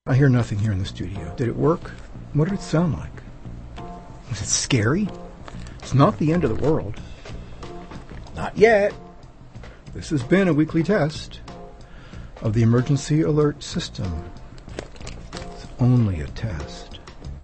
I hear nothing here in the studio. Did it work? What did it sound like? Was it scary? It's not the end of the world. Not yet. This has been a weekly test of the emergency alert system. It's only a test.